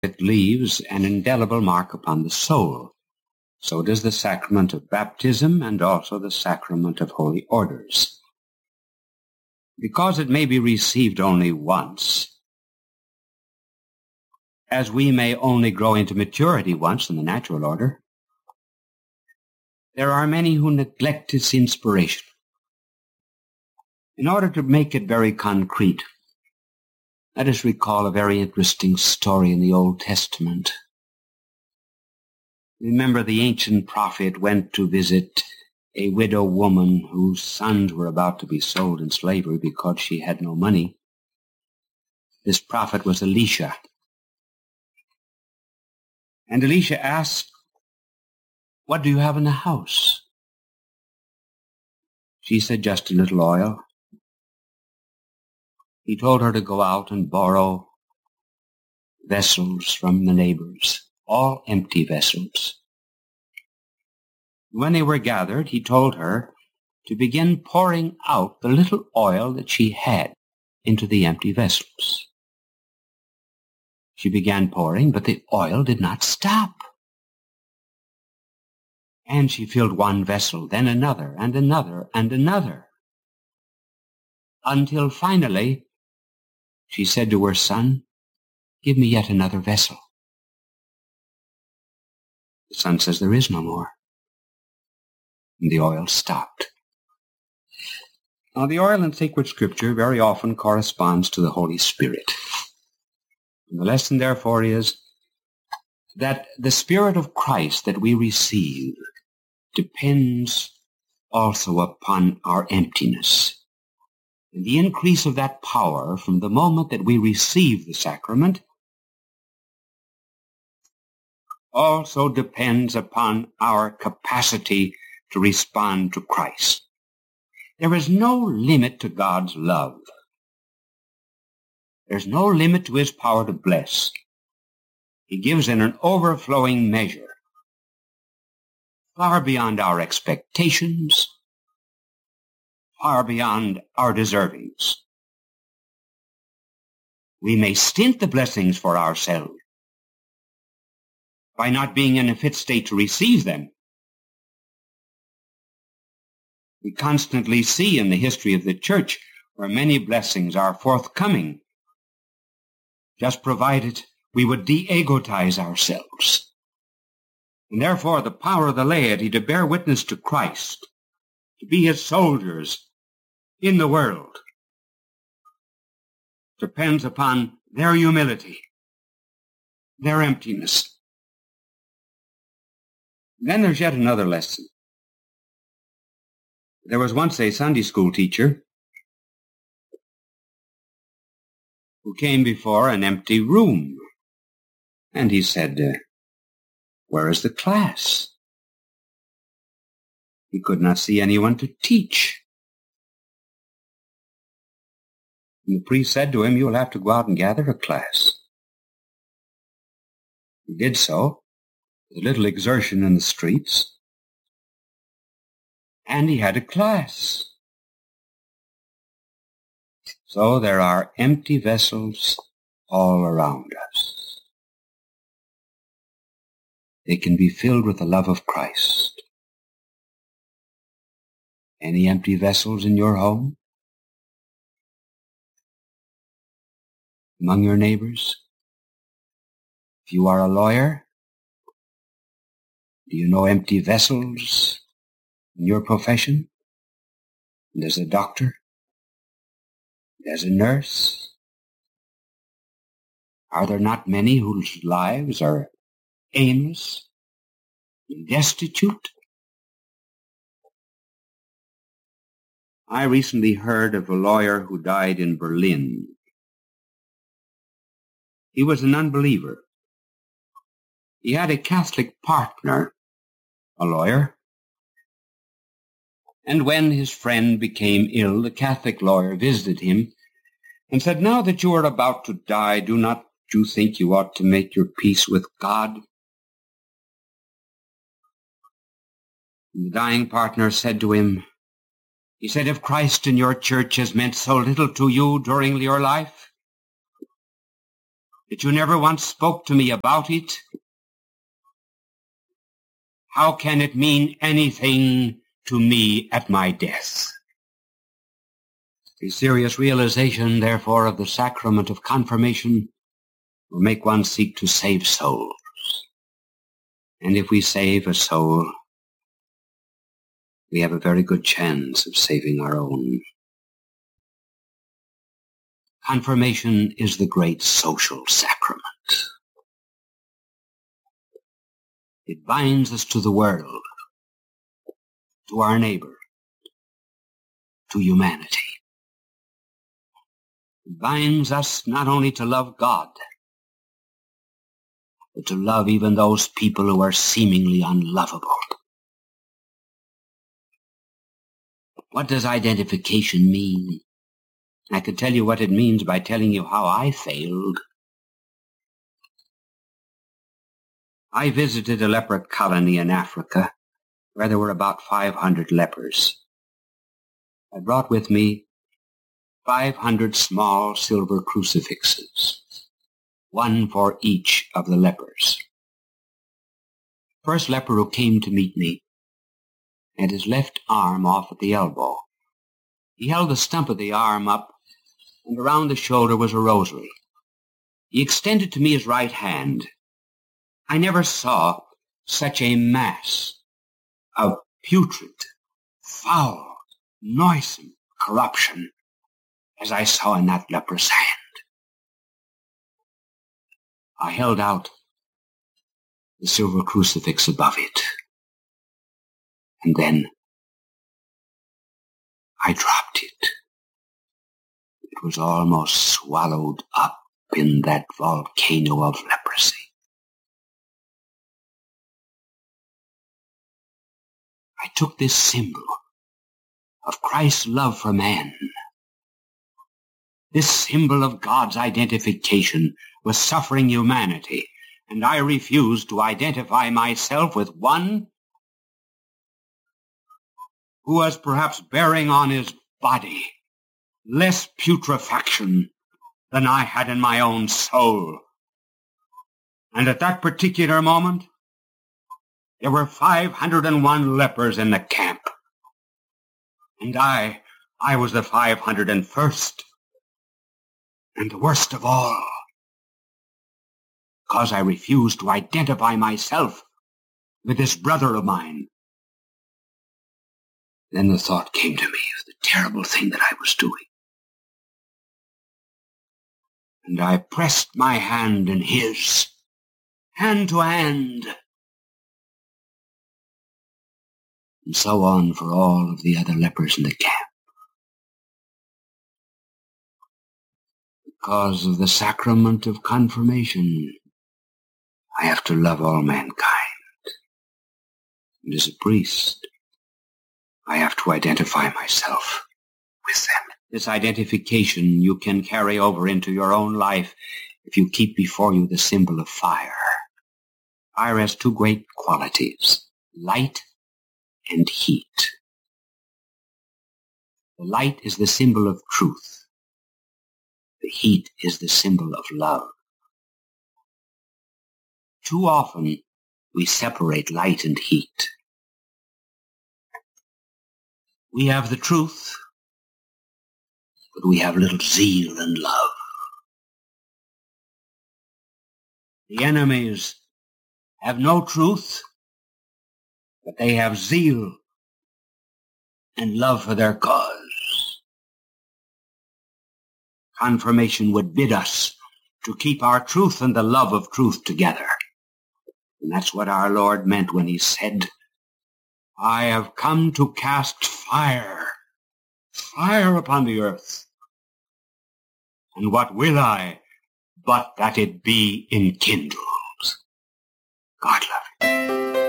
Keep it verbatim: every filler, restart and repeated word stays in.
it leaves an indelible mark upon the soul. So does the sacrament of baptism and also the sacrament of holy orders. Because it may be received only once, as we may only grow into maturity once in the natural order, there are many who neglect its inspiration. In order to make it very concrete, let us recall a very interesting story in the Old Testament. Remember, the ancient prophet went to visit a widow woman whose sons were about to be sold in slavery because she had no money. This prophet was Elisha. And Elisha asked, "What do you have in the house?" She said, "Just a little oil." He told her to go out and borrow vessels from the neighbors, all empty vessels. When they were gathered, he told her to begin pouring out the little oil that she had into the empty vessels. She began pouring, but the oil did not stop. And she filled one vessel, then another, and another, and another, until finally she said to her son, "Give me yet another vessel." The son says, "There is no more." And the oil stopped. Now, the oil in sacred scripture very often corresponds to the Holy Spirit. And the lesson, therefore, is that the Spirit of Christ that we receive depends also upon our emptiness. And the increase of that power from the moment that we receive the sacrament also depends upon our capacity to respond to Christ. There is no limit to God's love. There's no limit to his power to bless. He gives in an overflowing measure, far beyond our expectations, far beyond our deservings. We may stint the blessings for ourselves by not being in a fit state to receive them. We constantly see in the history of the church where many blessings are forthcoming, just provided we would de-egotize ourselves. And therefore the power of the laity to bear witness to Christ, to be his soldiers in the world, depends upon their humility, their emptiness. Then there's yet another lesson. There was once a Sunday school teacher who came before an empty room, and he said, uh, "Where is the class?" He could not see anyone to teach. And the priest said to him, "You will have to go out and gather a class." He did so, with a little exertion in the streets, and he had a class. So there are empty vessels all around us. They can be filled with the love of Christ. Any empty vessels in your home? Among your neighbors? If you are a lawyer, do you know empty vessels in your profession? And as a doctor? And as a nurse? Are there not many whose lives are aimless and destitute? I recently heard of a lawyer who died in Berlin. He was an unbeliever. He had a Catholic partner, a lawyer, and when his friend became ill, the Catholic lawyer visited him and said, "Now that you are about to die, do not you think you ought to make your peace with God?" And the dying partner said to him, he said, "If Christ in your church has meant so little to you during your life, that you never once spoke to me about it, how can it mean anything to me at my death? The serious realization, therefore, of the sacrament of confirmation will make one seek to save souls. And if we save a soul, we have a very good chance of saving our own. Confirmation is the great social sacrament. It binds us to the world, to our neighbor, to humanity. It binds us not only to love God, but to love even those people who are seemingly unlovable. What does identification mean? I could tell you what it means by telling you how I failed. I visited a leper colony in Africa where there were about five hundred lepers. I brought with me five hundred small silver crucifixes, one for each of the lepers. First leper who came to meet me had his left arm off at the elbow. He held the stump of the arm up, and around the shoulder was a rosary. He extended to me his right hand. I never saw such a mass of putrid, foul, noisome corruption as I saw in that leper's hand. I held out the silver crucifix above it, and then I dropped it. It was almost swallowed up in that volcano of leprosy. I took this symbol of Christ's love for man, this symbol of God's identification with suffering humanity, and I refused to identify myself with one who was perhaps bearing on his body less putrefaction than I had in my own soul. And at that particular moment, there were five hundred and one lepers in the camp. And I, I was the five hundred and first, and the worst of all, because I refused to identify myself with this brother of mine. Then the thought came to me of the terrible thing that I was doing. And I pressed my hand in his, hand to hand. And so on for all of the other lepers in the camp. Because of the sacrament of confirmation, I have to love all mankind. And as a priest, I have to identify myself with them. This identification you can carry over into your own life if you keep before you the symbol of fire. Fire has two great qualities, light and heat. The light is the symbol of truth. The heat is the symbol of love. Too often we separate light and heat. We have the truth, but we have little zeal and love. The enemies have no truth, but they have zeal and love for their cause. Confirmation would bid us to keep our truth and the love of truth together. And that's what our Lord meant when he said, I have come to cast fire, fire upon the earth. And what will I but that it be enkindled? God love you.